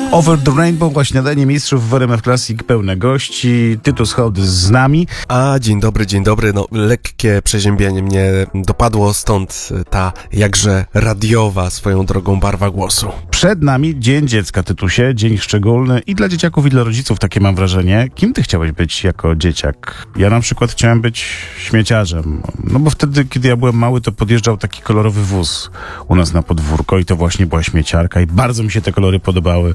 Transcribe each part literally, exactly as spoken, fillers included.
Over the Rainbow, właśnie śniadanie mistrzów w R M F Classic, pełne gości. Tytus Hołdys z nami. A, dzień dobry, dzień dobry. No, lekkie przeziębienie mnie dopadło, stąd ta jakże radiowa swoją drogą barwa głosu. Przed nami Dzień Dziecka, Tytusie, dzień szczególny i dla dzieciaków, i dla rodziców, takie mam wrażenie. Kim ty chciałeś być jako dzieciak? Ja na przykład chciałem być śmieciarzem. No bo wtedy, kiedy ja byłem mały, to podjeżdżał taki kolorowy wóz u nas na podwórko i to właśnie była śmieciarka i bardzo mi się te kolory podobały.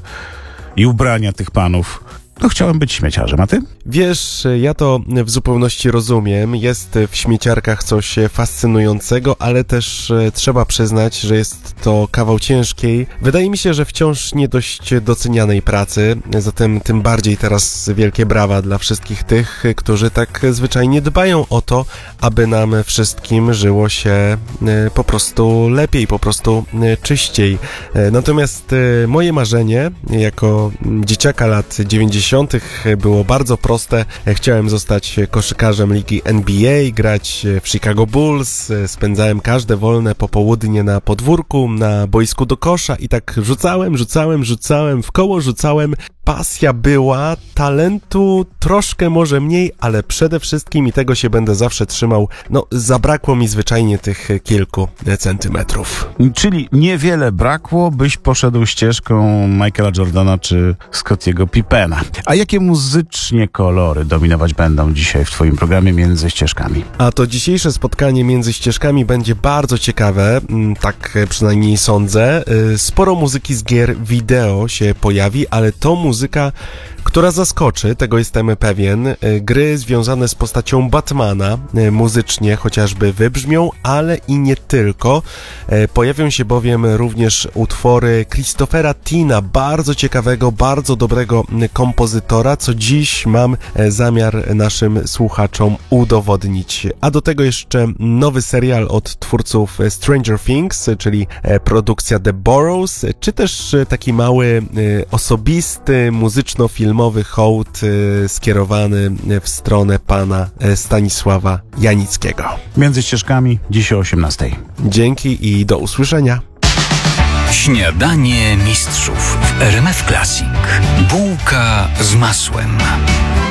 I ubrania tych panów. No chciałem być śmieciarzem, a ty? Wiesz, ja to w zupełności rozumiem. Jest w śmieciarkach coś fascynującego, ale też trzeba przyznać, że jest to kawał ciężkiej. Wydaje mi się, że wciąż nie dość docenianej pracy. Zatem tym bardziej teraz wielkie brawa dla wszystkich tych, którzy tak zwyczajnie dbają o to, aby nam wszystkim żyło się po prostu lepiej, po prostu czyściej. Natomiast moje marzenie jako dzieciaka lat dziewięćdziesiątych było bardzo proste. Chciałem zostać koszykarzem ligi N B A, grać w Chicago Bulls. Spędzałem każde wolne popołudnie na podwórku, na boisku do kosza i tak rzucałem, rzucałem, rzucałem, w koło rzucałem. Pasja była, talentu troszkę może mniej, ale przede wszystkim, i tego się będę zawsze trzymał, no zabrakło mi zwyczajnie tych kilku centymetrów. Czyli niewiele brakło, byś poszedł ścieżką Michaela Jordana czy Scottiego Pippena. A jakie muzycznie kolory dominować będą dzisiaj w twoim programie Między Ścieżkami? A to dzisiejsze spotkanie Między Ścieżkami będzie bardzo ciekawe, tak przynajmniej sądzę. Sporo muzyki z gier wideo się pojawi, ale to muzyka Muzyka, która zaskoczy, tego jestem pewien. Gry związane z postacią Batmana muzycznie chociażby wybrzmią, ale i nie tylko. Pojawią się bowiem również utwory Christophera Tina, bardzo ciekawego, bardzo dobrego kompozytora, co dziś mam zamiar naszym słuchaczom udowodnić. A do tego jeszcze nowy serial od twórców Stranger Things, czyli produkcja The Burrows, czy też taki mały, osobisty, muzyczno-filmowy hołd y, skierowany w stronę pana Stanisława Janickiego. Między Ścieżkami, dziś o osiemnastej. Dzięki i do usłyszenia. Śniadanie mistrzów w R M F Classic. Bułka z masłem.